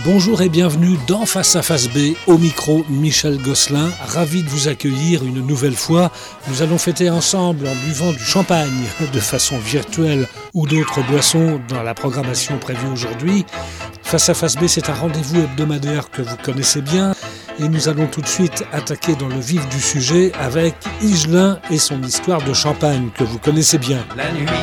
Bonjour et bienvenue dans Face à Face B, au micro Michel Gosselin, ravi de vous accueillir une nouvelle fois. Nous allons fêter ensemble en buvant du champagne de façon virtuelle ou d'autres boissons dans la programmation prévue aujourd'hui. Face à Face B, c'est un rendez-vous hebdomadaire que vous connaissez bien et nous allons tout de suite attaquer dans le vif du sujet avec Higelin et son histoire de champagne que vous connaissez bien. La nuit